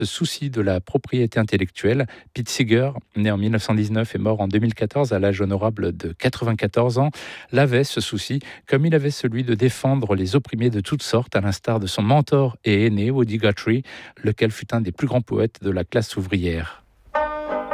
souci de la propriété intellectuelle. Pete Seeger, né en 1919 et mort en 2014 à l'âge honorable de 94 ans, l'avait ce souci, comme il avait celui de défendre les opprimés de toutes sortes, à l'instar de son mentor et aîné Woody Guthrie, lequel fut un des plus grands poètes de la classe ouvrière.